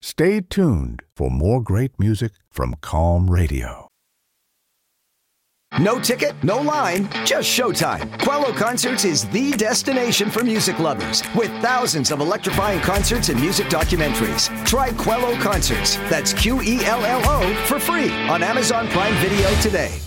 Stay tuned for more great music from Calm Radio. No ticket, no line, just showtime. Quello Concerts is the destination for music lovers, with thousands of electrifying concerts and music documentaries. Try Quello Concerts, that's Quello, for free on Amazon Prime Video today.